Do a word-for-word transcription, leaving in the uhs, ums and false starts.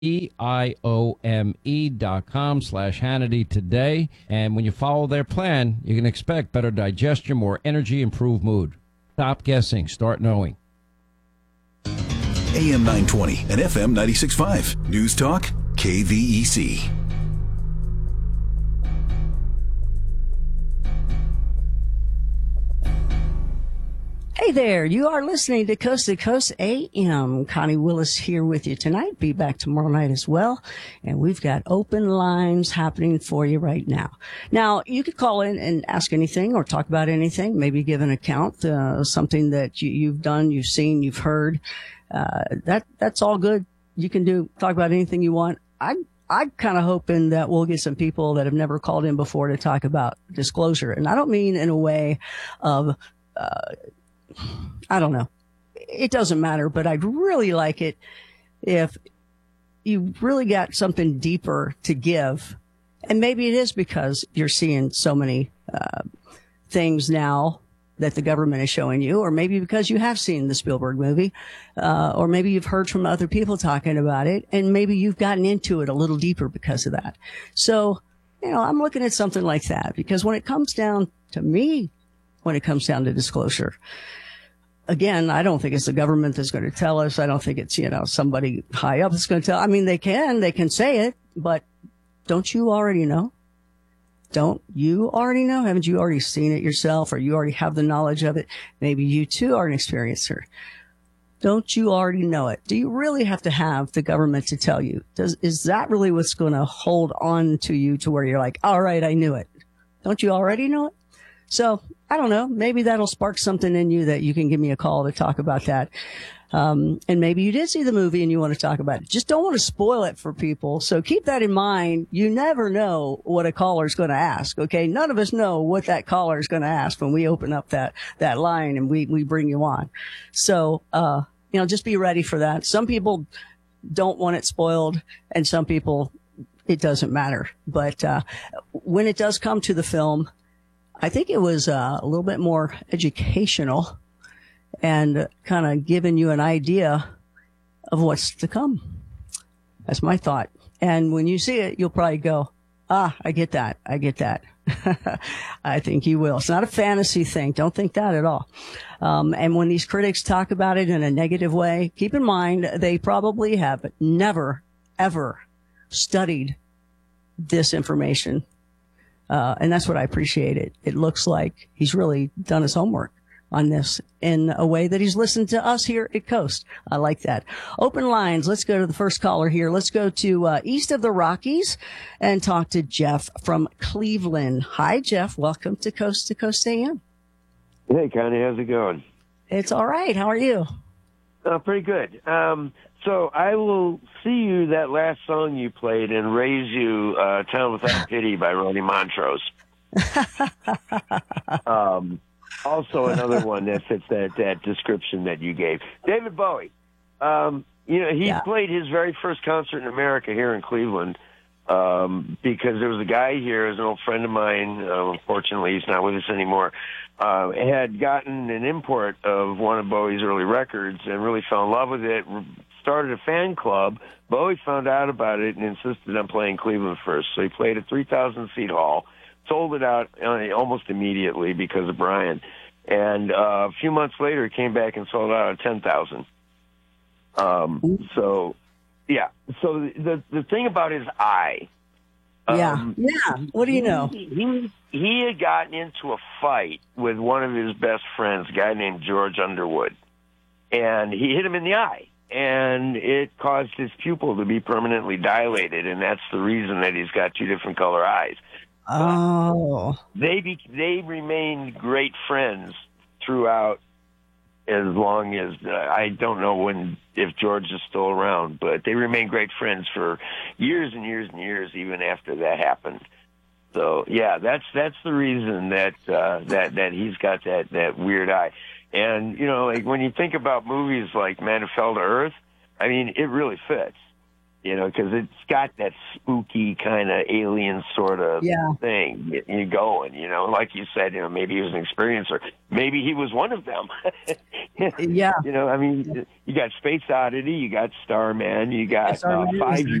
E I O M E dot com slash Hannity today. And when you follow their plan, you can expect better digestion, more energy, improved mood. Stop guessing. Start knowing. A M nine twenty and F M ninety-six point five. News Talk, K V E C. Hey there, you are listening to Coast to Coast A M. Connie Willis here with you tonight. Be back tomorrow night as well. And we've got open lines happening for you right now. Now, you could call in and ask anything or talk about anything, maybe give an account, uh, something that you, you've done, you've seen, you've heard. Uh, that, that's all good. You can do, talk about anything you want. I, I'm kind of hoping that we'll get some people that have never called in before to talk about disclosure. And I don't mean in a way of, uh, I don't know. It doesn't matter, but I'd really like it if you really got something deeper to give. And maybe it is because you're seeing so many uh, things now that the government is showing you, or maybe because you have seen the Spielberg movie, uh, or maybe you've heard from other people talking about it, and maybe you've gotten into it a little deeper because of that. So, you know, I'm looking at something like that, because when it comes down to me, when it comes down to disclosure, again, I don't think it's the government that's going to tell us. I don't think it's, you know, somebody high up that's going to tell. I mean, they can, they can say it, but don't you already know? Don't you already know? Haven't you already seen it yourself, or you already have the knowledge of it? Maybe you too are an experiencer. Don't you already know it? Do you really have to have the government to tell you? Does, is that really what's going to hold on to you to where you're like, all right, I knew it? Don't you already know it? So I don't know. Maybe that'll spark something in you that you can give me a call to talk about that. Um, and maybe you did see the movie and you want to talk about it. Just don't want to spoil it for people. So keep that in mind. You never know what a caller is going to ask. Okay. None of us know what that caller is going to ask when we open up that, that line and we, we bring you on. So, uh, you know, just be ready for that. Some people don't want it spoiled, and some people, it doesn't matter. But, uh, when it does come to the film, I think it was uh, a little bit more educational and kind of giving you an idea of what's to come. That's my thought. And when you see it, you'll probably go, ah, I get that. I get that. I think you will. It's not a fantasy thing. Don't think that at all. Um, and when these critics talk about it in a negative way, keep in mind they probably have never, ever studied this information. Uh, and that's what I appreciate. It. It looks like he's really done his homework on this in a way that he's listened to us here at Coast. I like that. Open lines. Let's go to the first caller here. Let's go to uh, east of the Rockies and talk to Jeff from Cleveland. Hi, Jeff. Welcome to Coast to Coast A M. Hey, Connie. How's it going? It's all right. How are you? Uh, pretty good. Um, so I will see you that last song you played and raise you uh, Town Without Pity by Ronnie Montrose. um, also another one that fits that, that description that you gave. David Bowie. Um, you know, he yeah. played his very first concert in America here in Cleveland um, because there was a guy here, as an old friend of mine, uh, unfortunately he's not with us anymore, uh, had gotten an import of one of Bowie's early records and really fell in love with it, started a fan club. Bowie found out about it and insisted on playing Cleveland first. So he played a three thousand seat hall, sold it out almost immediately because of Brian. And uh, a few months later, he came back and sold out at ten thousand. Um, so, yeah. So the the thing about his eye. Yeah. Um, yeah. What do you know? He, he, he had gotten into a fight with one of his best friends, a guy named George Underwood. And he hit him in the eye. And it caused his pupil to be permanently dilated, and that's the reason that he's got two different color eyes. Oh. They be, they remained great friends throughout, as long as uh, I don't know when if George is still around, but they remained great friends for years and years and years, even after that happened. So yeah, that's that's the reason that uh, that that he's got that that weird eye. And, you know, like when you think about movies like Man Who Fell to Earth, I mean, it really fits. You know, because it's got that spooky kind of alien sort of yeah. thing you, you going. You know, like you said, you know, maybe he was an experiencer. Maybe he was one of them. yeah. You know, I mean, you got Space Oddity, you got Starman, you got Starman uh, five